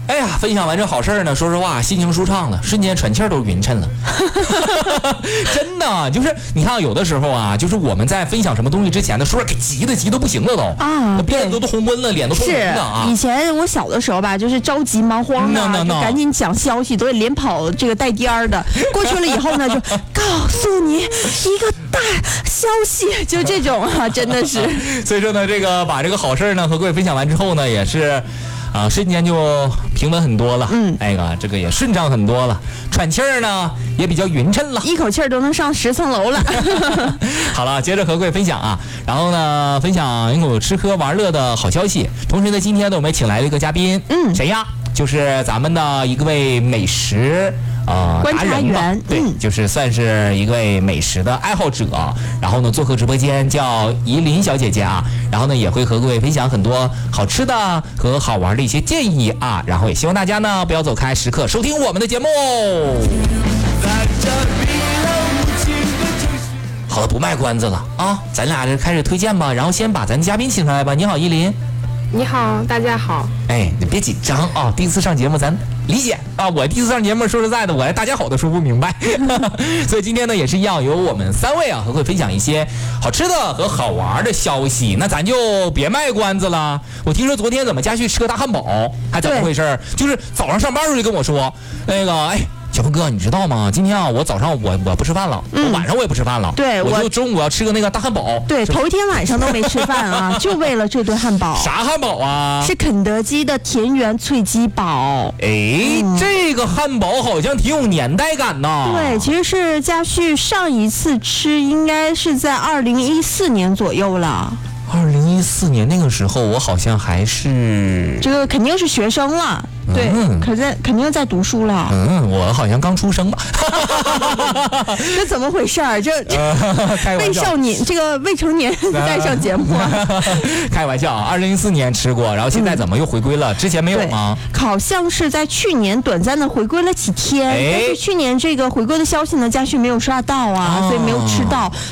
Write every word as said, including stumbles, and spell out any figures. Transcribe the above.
哎呀，分享完这好事儿呢，说实话，心情舒畅了，瞬间喘气儿都匀称了。真的，就是你看，有的时候啊，就是我们在分享什么东西之前呢，说给急的急都不行了都啊， 脸都都红温了，脸都红红的啊。 以前我小的时候吧，就是着急忙慌的， no, no, no. 就赶紧讲消息，都得连跑这个带颠儿的。过去了以后呢，就告诉你一个大消息，就这种啊，真的是。 所以说呢，这个把这个好事呢和各位分享完之后呢，也是。啊，瞬间就平稳很多了，嗯，那个这个也顺畅很多了，喘气儿呢也比较匀称了， 一口气儿都能上十层楼了。 好了，接着和各位分享啊，然后呢，分享一口吃喝玩乐的好消息。同时呢，今天呢，我们也请来了一个嘉宾，嗯，谁呀？就是咱们的一位美食。呃， 观察员， 对、嗯，就是算是一位美食的爱好者。然后呢，做客直播间叫怡琳小姐姐啊。然后呢，也会和各位分享很多好吃的和好玩的一些建议啊。然后也希望大家呢不要走开，时刻收听我们的节目。好了，不卖关子了啊，咱俩这开始推荐吧。然后先把咱嘉宾请上来吧。你好，怡琳。 你好，大家好。 哎，你别紧张啊，第一次上节目咱理解啊。我第一次上节目，说实在的，我大家好都说不明白，所以今天呢也是一样，由我们三位啊和会分享一些好吃的和好玩的消息。那咱就别卖关子了。我听说昨天怎么家去吃个大汉堡，还怎么回事？就是早上上班时候就跟我说，那个哎。小峰哥，你知道吗？今天啊，我早上我我不吃饭了，嗯、我晚上我也不吃饭了。 对， 我就中午要吃个那个大汉堡。 对，头一天晚上都没吃饭啊，就为了这顿汉堡。 啥汉堡啊？ 是肯德基的田园脆鸡堡。 哎、嗯，这个汉堡好像挺有年代感呐。 对，其实是家旭上一次吃应该是在二零一四年左右了。 二零一四年那个时候，我好像还是这个肯定是学生了。对，嗯、可在肯定在读书了。 嗯，我好像刚出生吧。 这怎么回事儿？这、呃、未少年，这个未成年带上节目、啊。 开玩笑啊！二零一四年吃过，然后现在怎么又回归了？嗯、之前没有吗？ 好像是在去年短暂的回归了几天，哎、但是去年这个回归的消息呢，家旭没有刷到啊，哦、所以没有吃到。